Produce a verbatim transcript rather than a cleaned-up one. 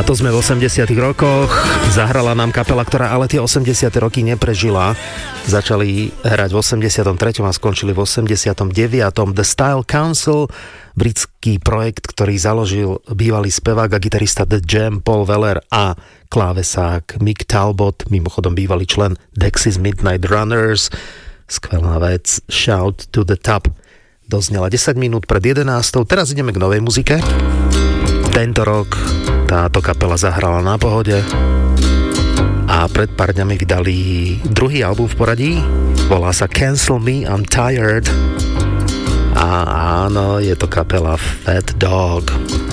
to sme v osemdesiatych rokoch. Zahrala nám kapela, ktorá ale tie osemdesiate roky neprežila. Začali hrať v osemdesiatom treťom a skončili v osemdesiatom deviatom The Style Council, britský projekt, ktorý založil bývalý spevák a gitarista The Jam Paul Weller a klávesák Mick Talbot, mimochodom bývalý člen Dexys Midnight Runners. Skvelá vec, Shout to the Top. Doznela desať minút pred jedenástou. Teraz ideme k novej muzike. Tento rok táto kapela zahrala na Pohode a pred pár dňami vydali druhý album v poradí. Volá sa Cancel Me, I'm Tired. A áno, je to kapela Fat Dog.